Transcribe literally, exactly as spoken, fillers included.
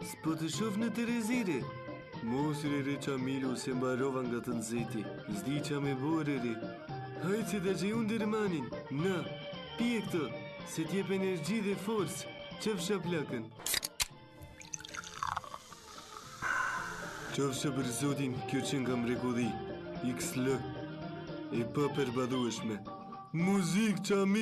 s'po të shof në Terezire. Mos re re Qamilu se mbarova nga të nxehti. S'di qa me bore re. Hajtë se ta që unë dërmanin. Na, pije këto, se t'jep energji dhe forcë. Qëfsha plakën. Qofsha për zotin, kjo qenë ka mrekulli. X L. E pa përbadueshme. Muzik Qamilu.